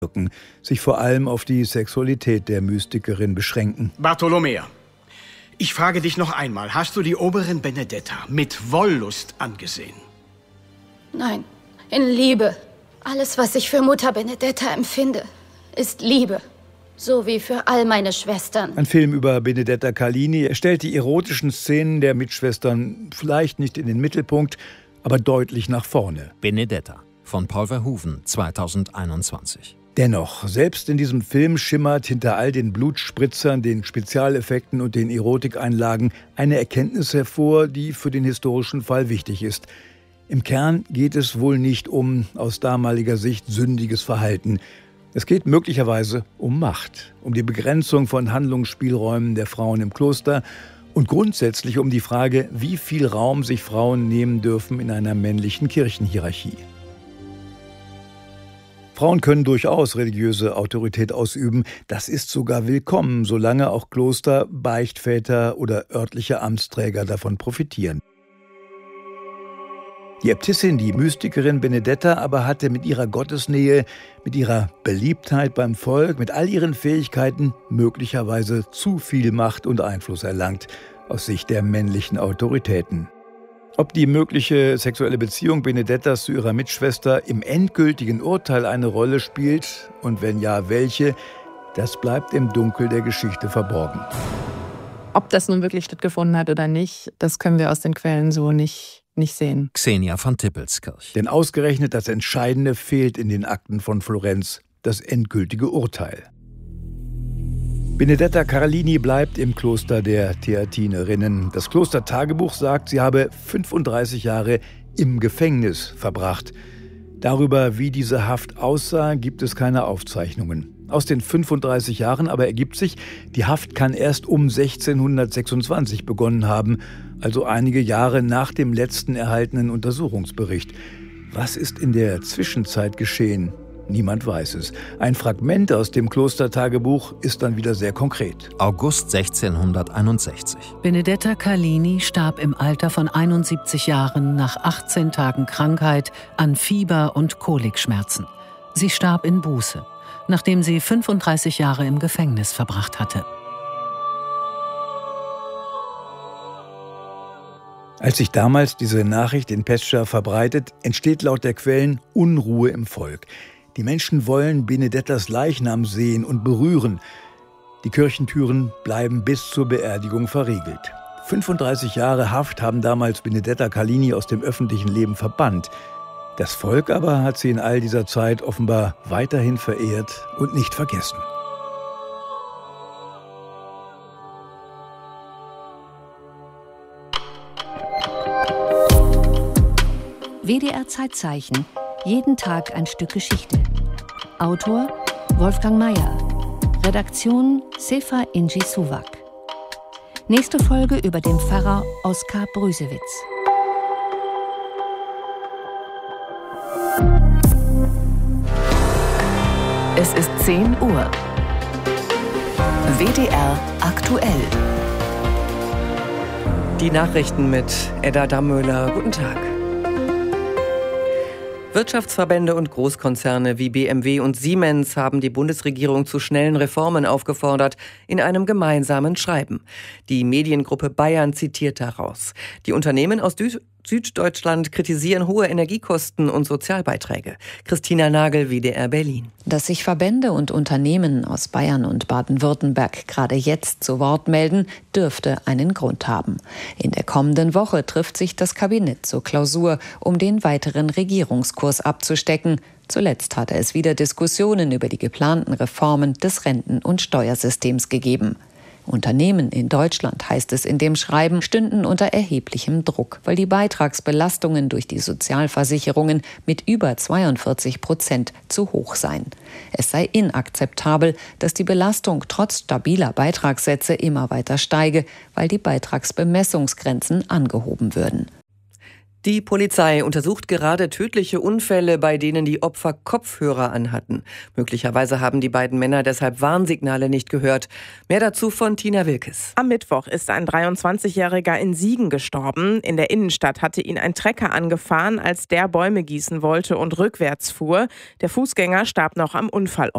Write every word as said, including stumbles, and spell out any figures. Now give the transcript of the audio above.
wirken, sich vor allem auf die Sexualität der Mystikerin beschränken. Bartolomea, ich frage dich noch einmal, hast du die Oberin Benedetta mit Wollust angesehen? Nein, in Liebe. Alles, was ich für Mutter Benedetta empfinde, ist Liebe. So wie für all meine Schwestern. Ein Film über Benedetta Carlini. Er stellt die erotischen Szenen der Mitschwestern vielleicht nicht in den Mittelpunkt, aber deutlich nach vorne. Benedetta von Paul Verhoeven, zweitausendeinundzwanzig. Dennoch, selbst in diesem Film schimmert hinter all den Blutspritzern, den Spezialeffekten und den Erotikeinlagen eine Erkenntnis hervor, die für den historischen Fall wichtig ist. Im Kern geht es wohl nicht um, aus damaliger Sicht, sündiges Verhalten. Es geht möglicherweise um Macht, um die Begrenzung von Handlungsspielräumen der Frauen im Kloster und grundsätzlich um die Frage, wie viel Raum sich Frauen nehmen dürfen in einer männlichen Kirchenhierarchie. Frauen können durchaus religiöse Autorität ausüben. Das ist sogar willkommen, solange auch Kloster, Beichtväter oder örtliche Amtsträger davon profitieren. Die Äbtissin, die Mystikerin Benedetta, aber hatte mit ihrer Gottesnähe, mit ihrer Beliebtheit beim Volk, mit all ihren Fähigkeiten möglicherweise zu viel Macht und Einfluss erlangt, aus Sicht der männlichen Autoritäten. Ob die mögliche sexuelle Beziehung Benedettas zu ihrer Mitschwester im endgültigen Urteil eine Rolle spielt, und wenn ja, welche, das bleibt im Dunkel der Geschichte verborgen. Ob das nun wirklich stattgefunden hat oder nicht, das können wir aus den Quellen so nicht nicht sehen. Xenia von Tippelskirch. Denn ausgerechnet das Entscheidende fehlt in den Akten von Florenz, das endgültige Urteil. Benedetta Carlini bleibt im Kloster der Theatinerinnen. Das Klostertagebuch sagt, sie habe fünfunddreißig Jahre im Gefängnis verbracht. Darüber, wie diese Haft aussah, gibt es keine Aufzeichnungen. Aus den fünfunddreißig Jahren aber ergibt sich, die Haft kann erst um sechzehnhundertsechsundzwanzig begonnen haben, also einige Jahre nach dem letzten erhaltenen Untersuchungsbericht. Was ist in der Zwischenzeit geschehen? Niemand weiß es. Ein Fragment aus dem Klostertagebuch ist dann wieder sehr konkret. August sechzehnhunderteinundsechzig. Benedetta Carlini starb im Alter von einundsiebzig Jahren nach achtzehn Tagen Krankheit an Fieber und Kolikschmerzen. Sie starb in Buße, nachdem sie fünfunddreißig Jahre im Gefängnis verbracht hatte. Als sich damals diese Nachricht in Pescia verbreitet, entsteht laut der Quellen Unruhe im Volk. Die Menschen wollen Benedettas Leichnam sehen und berühren. Die Kirchentüren bleiben bis zur Beerdigung verriegelt. fünfunddreißig Jahre Haft haben damals Benedetta Carlini aus dem öffentlichen Leben verbannt. Das Volk aber hat sie in all dieser Zeit offenbar weiterhin verehrt und nicht vergessen. W D R Zeitzeichen. Jeden Tag ein Stück Geschichte. Autor Wolfgang Mayer. Redaktion Sefa Inci Suvac. Nächste Folge über den Pfarrer Oskar Brüsewitz. Es ist zehn Uhr. W D R aktuell. Die Nachrichten mit Edda Dammöhler. Guten Tag. Wirtschaftsverbände und Großkonzerne wie B M W und Siemens haben die Bundesregierung zu schnellen Reformen aufgefordert, in einem gemeinsamen Schreiben. Die Mediengruppe Bayern zitiert daraus. Die Unternehmen aus Dü- Süddeutschland kritisieren hohe Energiekosten und Sozialbeiträge. Christina Nagel, W D R Berlin. Dass sich Verbände und Unternehmen aus Bayern und Baden-Württemberg gerade jetzt zu Wort melden, dürfte einen Grund haben. In der kommenden Woche trifft sich das Kabinett zur Klausur, um den weiteren Regierungskurs abzustecken. Zuletzt hatte es wieder Diskussionen über die geplanten Reformen des Renten- und Steuersystems gegeben. Unternehmen in Deutschland, heißt es in dem Schreiben, stünden unter erheblichem Druck, weil die Beitragsbelastungen durch die Sozialversicherungen mit über zweiundvierzig Prozent zu hoch seien. Es sei inakzeptabel, dass die Belastung trotz stabiler Beitragssätze immer weiter steige, weil die Beitragsbemessungsgrenzen angehoben würden. Die Polizei untersucht gerade tödliche Unfälle, bei denen die Opfer Kopfhörer anhatten. Möglicherweise haben die beiden Männer deshalb Warnsignale nicht gehört. Mehr dazu von Tina Wilkes. Am Mittwoch ist ein dreiundzwanzigjähriger in Siegen gestorben. In der Innenstadt hatte ihn ein Trecker angefahren, als der Bäume gießen wollte und rückwärts fuhr. Der Fußgänger starb noch am Unfallort.